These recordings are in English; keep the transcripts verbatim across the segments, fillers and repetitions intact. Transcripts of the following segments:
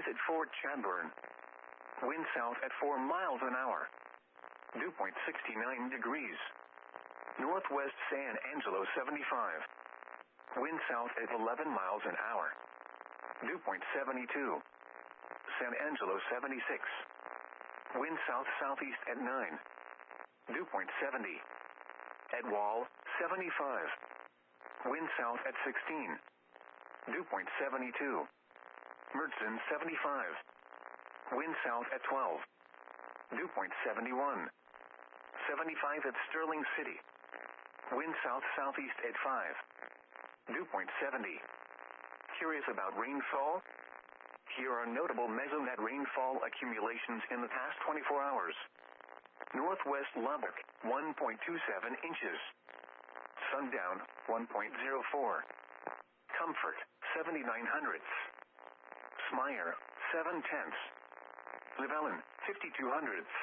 at Fort Chadbourne. Wind south at four miles an hour. Dew point sixty-nine degrees. Northwest San Angelo seventy-five. Wind south at eleven miles an hour. Dew point seventy-two. San Angelo seventy-six. Wind south-southeast at nine. Dew point seventy. At Wall, seventy-five. Wind south at sixteen. Dew point seventy-two. Mertzen seventy-five. Wind south at twelve. Dew point seventy-one. seventy-five at Sterling City. Wind south-southeast at five. Dew point seventy. Curious about rainfall? Here are notable mesonet rainfall accumulations in the past twenty-four hours. Northwest Lubbock, one point two seven inches. Sundown, one point zero four. Comfort, seventy-nine hundredths. Smyer, seven tenths. Llewellyn, fifty-two hundredths.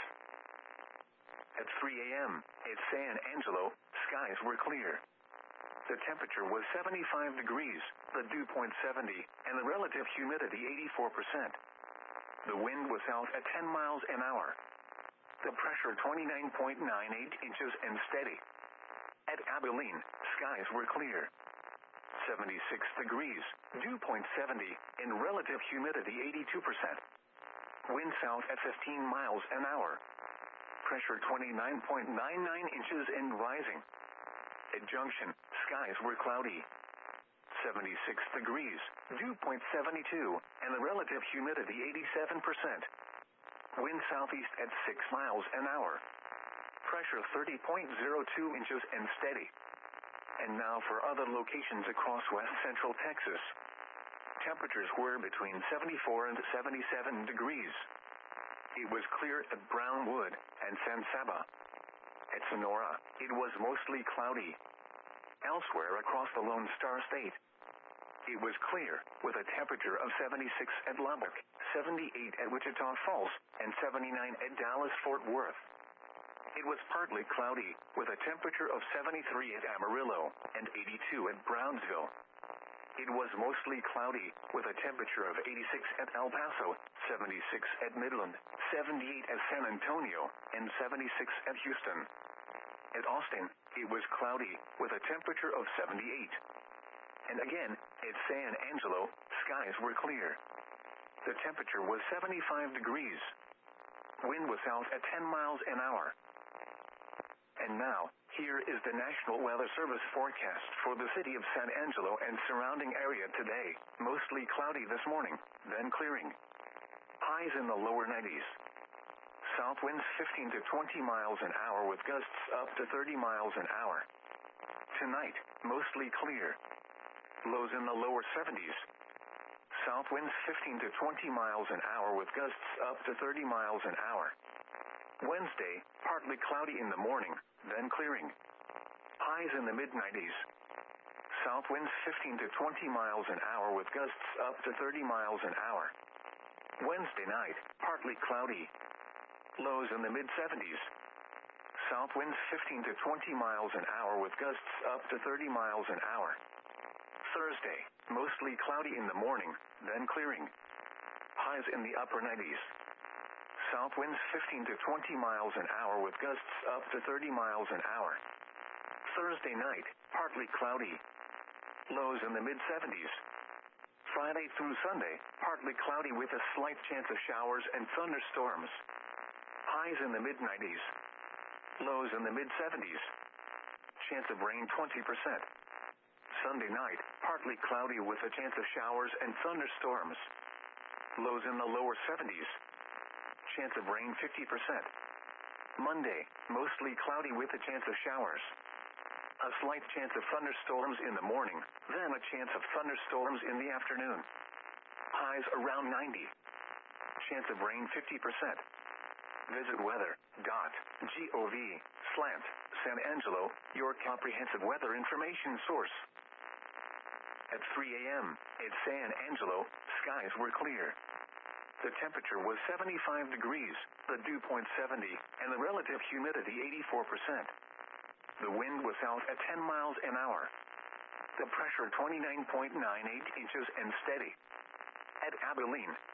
At three a.m., at San Angelo, skies were clear. The temperature was seventy-five degrees, the dew point seventy, and the relative humidity eighty-four percent. The wind was south at ten miles an hour. The pressure twenty-nine point nine eight inches and steady. At Abilene, skies were clear. seventy-six degrees, dew point seventy, and relative humidity eighty-two percent. Wind south at fifteen miles an hour. Pressure twenty-nine point nine nine inches and rising. At Junction, skies were cloudy. seventy-six degrees, dew point seventy-two, and the relative humidity eighty-seven percent. Wind southeast at six miles an hour. Pressure thirty point zero two inches and steady. And now for other locations across west central Texas. Temperatures were between seventy-four and seventy-seven degrees. It was clear at Brownwood and San Saba. At Sonora, it was mostly cloudy. Elsewhere across the Lone Star State, it was clear, with a temperature of seventy-six at Lubbock, seventy-eight at Wichita Falls, and seventy-nine at Dallas-Fort Worth. It was partly cloudy, with a temperature of seventy-three at Amarillo, and eighty-two at Brownsville. It was mostly cloudy, with a temperature of eighty-six at El Paso, seventy-six at Midland, seventy-eight at San Antonio, and seventy-six at Houston. At Austin, it was cloudy, with a temperature of seventy-eight. And again, at San Angelo, skies were clear. The temperature was seventy-five degrees. Wind was south at ten miles an hour. And now, here is the National Weather Service forecast for the city of San Angelo and surrounding area today. Mostly cloudy this morning, then clearing. Highs in the lower nineties. South winds fifteen to twenty miles an hour with gusts up to thirty miles an hour. Tonight, mostly clear. Lows in the lower seventies. South winds fifteen to twenty miles an hour with gusts up to thirty miles an hour. Wednesday, partly cloudy in the morning, then clearing. Highs in the mid nineties. South winds fifteen to twenty miles an hour with gusts up to thirty miles an hour. Wednesday night, partly cloudy. Lows in the mid seventies. South winds fifteen to twenty miles an hour with gusts up to thirty miles an hour. Thursday, mostly cloudy in the morning, then clearing. Highs in the upper nineties. South winds fifteen to twenty miles an hour with gusts up to thirty miles an hour. Thursday night, partly cloudy. Lows in the mid seventies. Friday through Sunday, partly cloudy with a slight chance of showers and thunderstorms. Highs in the mid nineties. Lows in the mid seventies. Chance of rain twenty percent. Sunday night, partly cloudy with a chance of showers and thunderstorms. Lows in the lower seventies. Chance of rain fifty percent. Monday, mostly cloudy with a chance of showers. A slight chance of thunderstorms in the morning, then a chance of thunderstorms in the afternoon. Highs around ninety. Chance of rain fifty percent. Visit weather dot gov slash San Angelo, your comprehensive weather information source. At three a.m., at San Angelo, skies were clear. The temperature was seventy-five degrees, the dew point seventy, and the relative humidity eighty-four percent. The wind was south at ten miles an hour. The pressure twenty-nine point nine eight inches and steady. At Abilene,